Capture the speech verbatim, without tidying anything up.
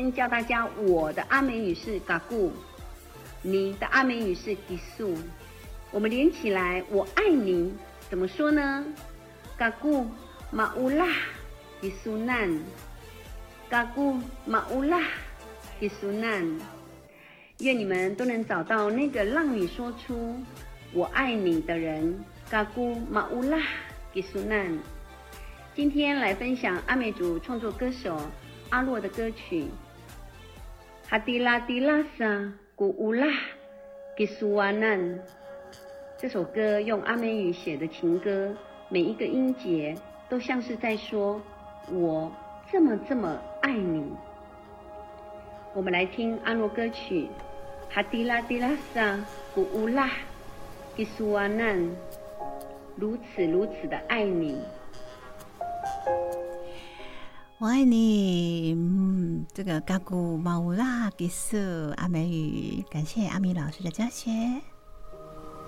天教大家我的阿美语是嘎固，你的阿美语是吉素。我们连起来，我爱你怎么说呢？嘎固马乌拉吉苏难，嘎固马乌拉吉苏难。愿你们都能找到那个让你说出我爱你的人。嘎固马乌拉吉苏难。今天来分享阿美族创作歌手阿洛的歌曲哈迪拉迪拉萨古乌拉吉苏瓦难。这首歌用阿美语写的情歌，每一个音节都像是在说我这么这么爱你。我们来听阿洛歌曲哈迪拉迪拉萨古乌拉吉苏瓦难，如此如此的爱你。 我爱你，嗯，这个嘎古马乌拉吉斯阿美语，感谢阿米老师的教学。